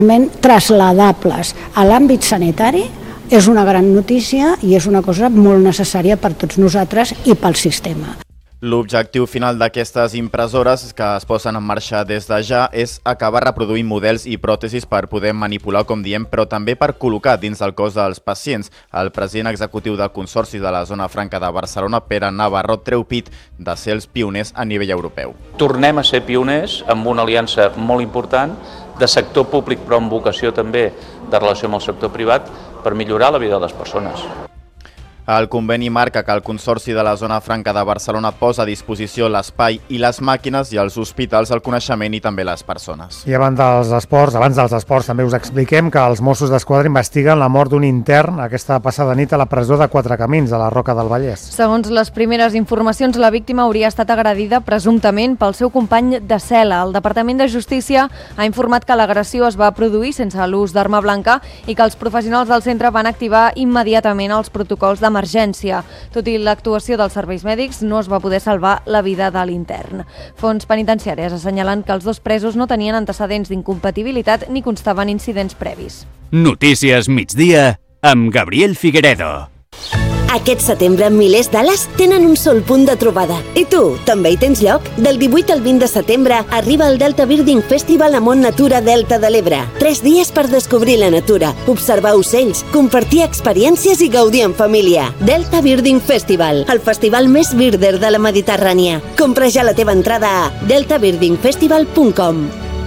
trasladables a l'àmbit sanitari és una gran notícia i és una cosa molt necessària per tots nosaltres i pel sistema. L'objectiu final d'aquestes impressores que es posen en marxa des de ja és acabar reproduint models i pròtesis per poder manipular, com diem, però també per col·locar dins del cos dels pacients. El president executiu del Consorci de la Zona Franca de Barcelona, Pere Navarro, treu pit de ser els pioners a nivell europeu. Tornem a ser pioners amb una aliança molt important de sector públic, però amb vocació també de relació amb el sector privat per millorar la vida de les persones. El conveni marca que el Consorci de la Zona Franca de Barcelona posa a disposició l'espai i les màquines i els hospitals el coneixement i també les persones. I abans dels esports també us expliquem que els Mossos d'Esquadra investiguen la mort d'un intern aquesta passada nit a la presó de Quatre Camins, a la Roca del Vallès. Segons les primeres informacions, la víctima hauria estat agredida presumptament pel seu company de cel·la. El Departament de Justícia ha informat que l'agressió es va produir sense l'ús d'arma blanca i que els professionals del centre van activar immediatament els protocols d'emergència. Tot i l'actuació dels serveis mèdics, no es va poder salvar la vida de l'intern. Fonts penitenciàries assenyalen que els dos presos no tenien antecedents d'incompatibilitat ni constaven incidents previs. Notícies migdia amb Gabriel Figueredo. Aquest setembre, milers d'ales tenen un sol punt de trobada. I tu, també hi tens lloc? Del 18 al 20 de setembre arriba el Delta Birding Festival a Mont Natura Delta de l'Ebre. 3 dies per descobrir la natura, observar ocells, compartir experiències i gaudir en família. Delta Birding Festival, el festival més birder de la Mediterrània. Compra ja la teva entrada a deltabirdingfestival.com.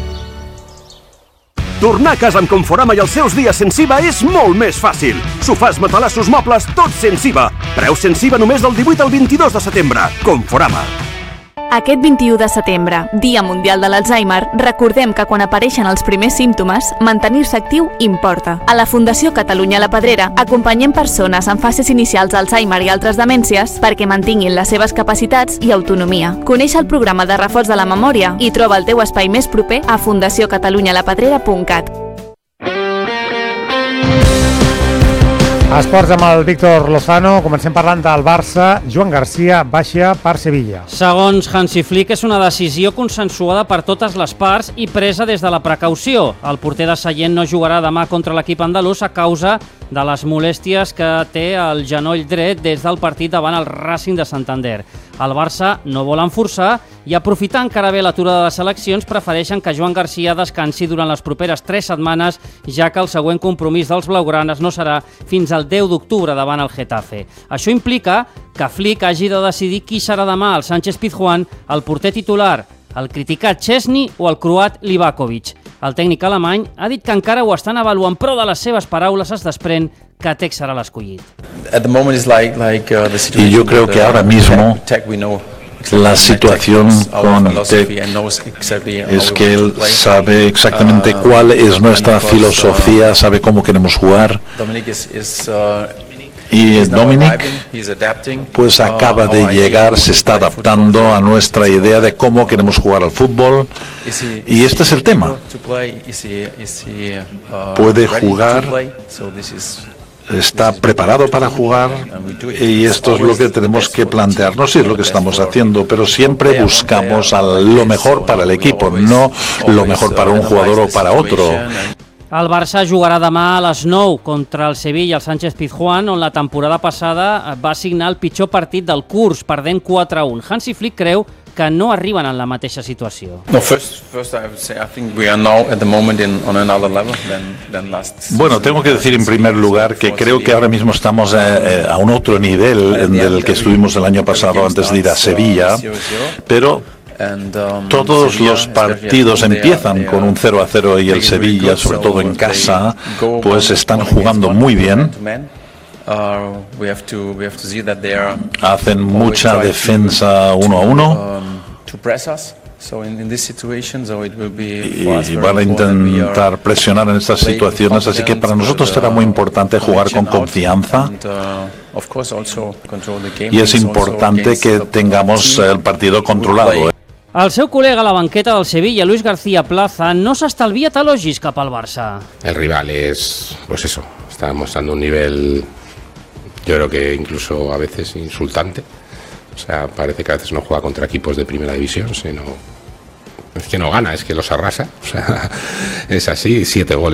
Tornar a casa amb Conforama i els seus dies sense IVA és molt més fàcil. Sofàs, matalassos, mobles, tots sense IVA. Preu sense IVA només del 18 al 22 de setembre. Conforama. Aquest 21 de setembre, Dia Mundial de l'Alzheimer, recordem que quan apareixen els primers símptomes, mantenir-se actiu importa. A la Fundació Catalunya La Pedrera acompanyem persones en fases inicials d'Alzheimer i altres demències perquè mantinguin les seves capacitats i autonomia. Coneix el programa de reforç de la memòria i troba el teu espai més proper a fundaciocatalunyalapadrera.cat. Esports amb el Víctor Lozano. Comencem parlant del Barça. Joan Garcia baixa per Sevilla. Segons Hansi Flick, és una decisió consensuada per totes les parts i presa des de la precaució. El porter de Sallent no jugarà demà contra l'equip andalús a causa de les molèsties que té el genoll dret des del partit davant el Racing de Santander. El Barça no vol enforçar i, aprofitant encara bé l'aturada de seleccions, prefereixen que Joan Garcia descansi durant les properes 3 setmanes, ja que el següent compromís dels blaugranes no serà fins al 10 d'octubre davant el Getafe. Això implica que Flick hagi de decidir qui serà demà, el Sánchez Pizjuán, el porter titular, el criticat Chesney o el croat Livakovic. El tècnic alemany ha dit que encara ho estan avaluant, però de les seves paraules es desprèn que Tec serà l'escollit. Y yo creo que ahora mismo la situación con Tec es que él sabe exactamente cuál es nuestra filosofía, sabe cómo queremos jugar. Y Dominic pues acaba de llegar, se está adaptando a nuestra idea de cómo queremos jugar al fútbol, y este es el tema. Puede jugar, está preparado para jugar, y esto es lo que tenemos que plantearnos y es lo que estamos haciendo, pero siempre buscamos lo mejor para el equipo, no lo mejor para un jugador o para otro. El Barça jugarà demà a les 9 contra el Sevilla, el Sánchez Pizjuán, on la temporada passada va signar el pitjor partit del curs, perdent 4-1. Hansi Flick creu que no arriben en la mateixa situació. Bueno, tengo que decir en primer lugar que creo que ahora mismo estamos a un otro nivel del que estuvimos el año pasado antes de ir a Sevilla, pero todos los partidos empiezan con un 0-0 y el Sevilla, sobre todo en casa, pues están jugando muy bien. Hacen mucha defensa 1-1 y van a intentar presionar en estas situaciones, así que para nosotros será muy importante jugar con confianza y es importante que tengamos el partido controlado. El seu col·lega a la banqueta del Sevilla, Luis García Plaza, no s'estalvia elogis cap al Barça. El rival es, pues eso, está mostrando un nivel, yo creo que incluso a veces insultante. O sea, parece que a veces no juega contra equipos de primera división, sino es que no gana, es que los arrasa. O sea, es así, 7 goles